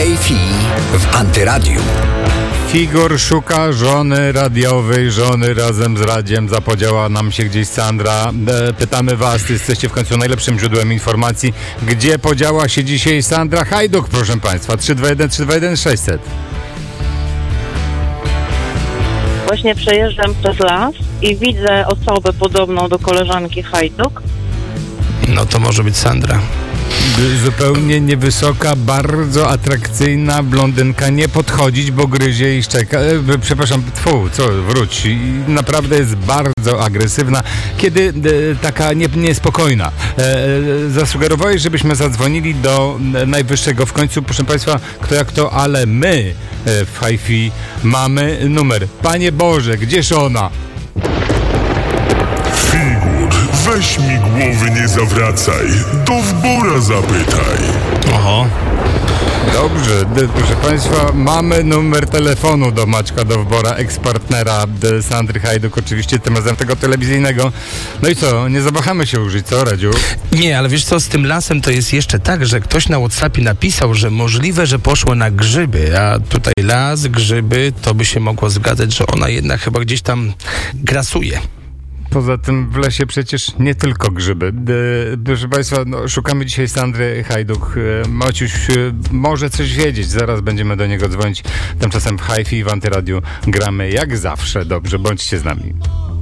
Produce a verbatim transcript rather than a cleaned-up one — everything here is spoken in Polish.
Hi-Fi w Antyradiu. Figor szuka żony radiowej, żony razem z radiem. Zapodziała nam się gdzieś Sandra. E, pytamy was, jesteście w końcu najlepszym źródłem informacji. Gdzie podziała się dzisiaj Sandra Hajduk, proszę państwa? trzy dwa jeden trzy dwa jeden sześćset. Właśnie przejeżdżam przez las i widzę osobę podobną do koleżanki Hajduk. No to może być Sandra. Zupełnie niewysoka, bardzo atrakcyjna blondynka. Nie podchodzić, bo gryzie i szczeka. E, przepraszam, tfu, co, wróć. I naprawdę jest bardzo agresywna, kiedy e, taka nie, niespokojna. E, zasugerowałeś, żebyśmy zadzwonili do najwyższego. W końcu, proszę państwa, kto jak to, ale my e, w Hi-Fi mamy numer. Panie Boże, gdzież ona? Figur, weź mi głowy nie zawracaj, Dowbora zapytaj. Oho. Dobrze, d- proszę państwa, mamy numer telefonu do Maćka Dowbora, eks-partnera d- Sandry Hajduk, oczywiście tym razem tego telewizyjnego. No i co, nie zawahamy się użyć, co, Radziu? Nie, ale wiesz co, z tym lasem to jest jeszcze tak, że ktoś na WhatsAppie napisał, że możliwe, że poszło na grzyby, a tutaj las, grzyby, to by się mogło zgadzać, że ona jednak chyba gdzieś tam grasuje. Poza tym w lesie przecież nie tylko grzyby. E, proszę państwa, no, szukamy dzisiaj Sandry Hajduk. E, Maciuś e, może coś wiedzieć, zaraz będziemy do niego dzwonić. Tymczasem w Hi-Fi w Antyradiu gramy jak zawsze. Dobrze, bądźcie z nami.